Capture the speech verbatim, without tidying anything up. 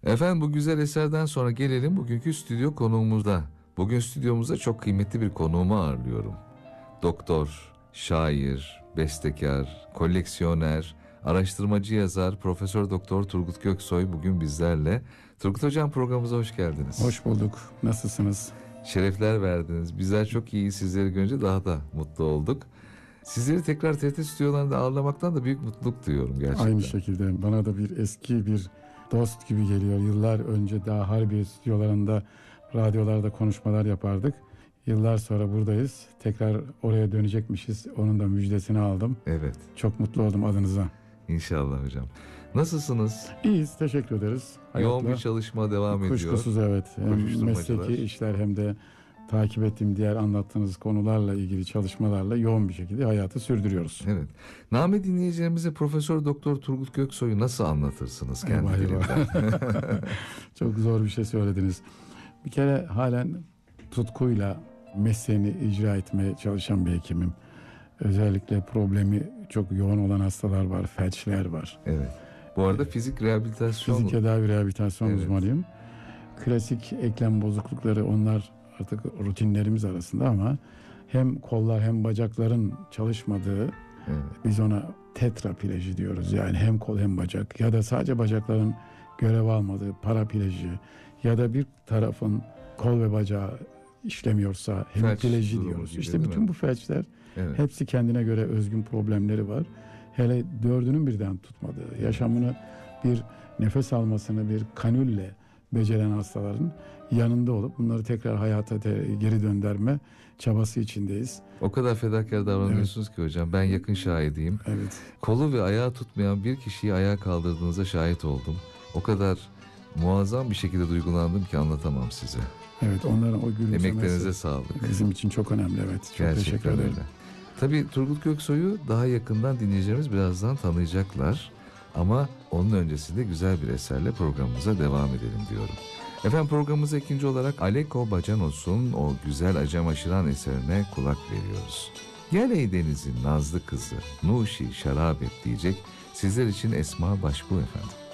Efendim bu güzel eserden sonra gelelim bugünkü stüdyo konuğumuza. Bugün stüdyomuzda çok kıymetli bir konuğumu ağırlıyorum. Doktor, şair, bestekar, koleksiyoner, araştırmacı yazar Profesör Doktor Turgut Göksoy bugün bizlerle. Turgut Hocam, programımıza hoş geldiniz. Hoş bulduk. Nasılsınız? Şerefler verdiniz. Bizler çok iyi, sizleri görünce daha da mutlu olduk. Sizleri tekrar T R T stüdyolarında ağırlamaktan da büyük mutluluk duyuyorum gerçekten. Aynı şekilde bana da bir eski bir dost gibi geliyor. Yıllar önce daha Harbiye stüdyolarında, radyolarda konuşmalar yapardık. Yıllar sonra buradayız. Tekrar oraya dönecekmişiz. Onun da müjdesini aldım. Evet. Çok mutlu oldum adınıza. İnşallah hocam. Nasılsınız? İyiyiz, teşekkür ederiz. Yoğun Hayatla bir çalışma devam ediyor. Kuşkusuz evet. Hem mesleki işler hem de takip ettiğim diğer anlattığınız konularla ilgili çalışmalarla yoğun bir şekilde hayatı sürdürüyoruz. Evet. Name dinleyicilerimize Profesör Doktor Turgut Göksoy'u nasıl anlatırsınız kendi Eyvah, dilinden? Çok zor bir şey söylediniz. Bir kere halen tutkuyla mesleğini icra etmeye çalışan bir hekimim. Özellikle problemi çok yoğun olan hastalar var, felçler var. Evet. Bu arada fizik rehabilitasyon... Fizik tedavi rehabilitasyon Evet. uzmanıyım. Klasik eklem bozuklukları, onlar artık rutinlerimiz arasında ama hem kollar hem bacakların çalışmadığı, Evet. biz ona tetrapleji diyoruz. Yani hem kol hem bacak ya da sadece bacakların görev almadığı parapleji ya da bir tarafın kol ve bacağı işlemiyorsa hemipleji durumu diyoruz. gibi, İşte değil bütün mi? bu felçler, Evet. hepsi kendine göre özgün problemleri var. Hele dördünün birden tutmadığı, yaşamını bir nefes almasını bir kanülle beceren hastaların yanında olup bunları tekrar hayata te- geri döndürme çabası içindeyiz. O kadar fedakar davranıyorsunuz ki hocam. Ben yakın şahidiyim. Evet. Kolu ve ayağı tutmayan bir kişiyi ayağa kaldırdığınıza şahit oldum. O kadar muazzam bir şekilde duygulandım ki anlatamam size. Evet, onların o gülümsemesi Emeklerinize sağlık. bizim için çok önemli. Evet. Çok Gerçekten teşekkür ederim. öyle. Tabii Turgut Göksoy'u daha yakından dinleyicilerimiz birazdan tanıyacaklar. Ama onun öncesinde güzel bir eserle programımıza devam edelim diyorum. Efendim programımıza ikinci olarak Aleko Bacanos'un o güzel Acem Aşıran eserine kulak veriyoruz. Gel ey denizin nazlı kızı, Nuşi şarabet diyecek sizler için Esma Başbuğ efendim.